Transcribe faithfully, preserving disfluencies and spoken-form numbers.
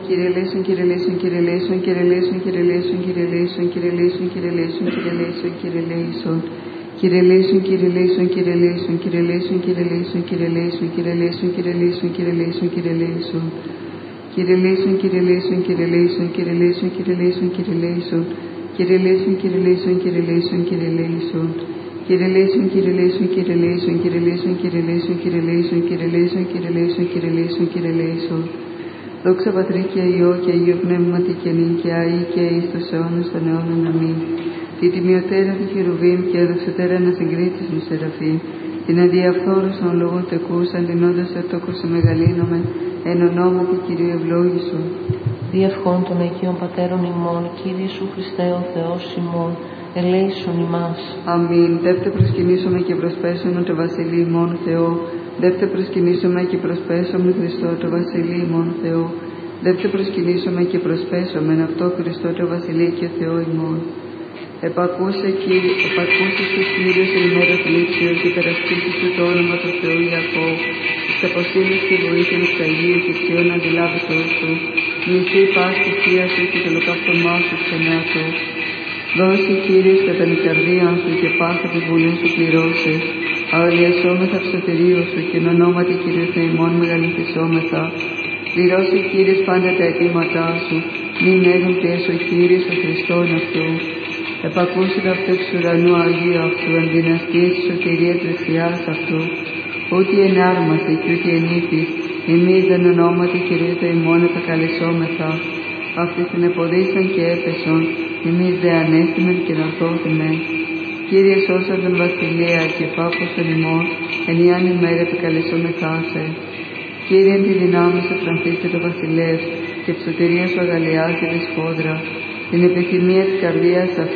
Κύριε ελέησον, Κύριε ελέησον, Κύριε ελέησον, Κύριε ελέησον, Κύριε ελέησον, Κύριε ελέησον, Κύριε ελέησον, Κύριε ελέησον, Κύριε ελέησον, Κύριε ελέησον. Κύριε ελέησον, Κύριε ελέησον, Κύριε ελέησον, Κύριε ελέησον, Κύριε ελέησον, Κύριε ελέησον, Κύριε ελέησον, Κύριε ελέησον, Κύριε ελέησον, Κύριε ελέησον. Κύριε ελέησον, Κύριε ελέησον, Κύριε ελέησον, Κύριε ελέησον, Κύριε ελέησον, Κύριε ελέησον. Κύριε ελέησον, Κύριε ελέησον, Κύριε ελέησον, Κύριε ελέησον. Κύριε ελέησον, Κύριε ελέησον, Κύριε ελέησον, Κύριε ελέησον, Κύριε ελέησον, Κύριε ελέησον, Κύριε ελέησον, Κύριε ελέησον, Κύριε ελέησον, Κύριε ελέησον. Δόξα Πατρί και Υιό και Αγίου Πνεύματι και νυν και αεί και εις τους αιώνας των αιώνων. Αμήν. Τη τιμιωτέρα του χερουβίμ και εδοξωτέρα ανασυγκρίτης μου σεραφείμ, την αδιαφθόρουσαν λόγων τεκούς, αντινώντας ευτόχος σε μεγαλύνομεν, εν ονόματι Κυρίου ευλόγησον. Διευχών των Αγίων Πατέρων ημών, Κύριε Ιησού Χριστέ ο Θεός ημών, ελέησον ημάς. Αμήν. Δεύτε προσκυνήσομαι και προσπέσομαι το βασιλεί ημών Θεό. Δεύτε προσκυνήσομαι και προσπέσομαι Χριστό το βασιλεί ημών Θεό. Δεύτε προσκυνήσομαι και προσπέσομαι αυτό Χριστό το βασιλεί και Θεό ημών. Επακούσε Κύριε, επακούσε σου Κύριος εν ημέρα θλίψεως και περασπίσεις σου το όνομα του Θεού Ιακώβ. Εις αποστήλεις και βοήθεια εξ Αγίου και Σιών αντιλάβητός σου. Μισή πας τη θεία σου και το ολοκαύτωμά σου ξενάτω. Δώσει Κύριε κατά την καρδία σου και πάσα τη βουλή σου πληρώσε. Αγαλιασόμεθα ψωτερίου σου και εν ονόματι Κύριε Θεημών μεγαλυθισόμεθα. Πληρώσε Κύριε πάντα τα αιτήματά σου. Μην έχουν πέσω Κύριε ο Χριστόν αυτού. Επακούσιν αυτού εξ ουρανού Αγίου αυτού, εν δυναστείας της σωτηρίας δεξιάς αυτού. Ούτε εν άρμαση και ούτε εν ύφης, εμείς εν ονόματι Κυρίου Θεημών επεκαλεσόμεθα. Αυτοί την εποδίσαν και έπεσον, εμείς δε ανέστημεν και νορθώθημεν. Κύριε σώσαν τον βασιλέα και πάπος των ημών, εν ιάν ημέρα επικαλεσόμεθά σε. Κύριε εν τη δυνάμει σου φρανθίστε το βασιλεύ, και ψωτερία σου αγαλιάζει τη σφόδρα, την επιθυμία της καρδίας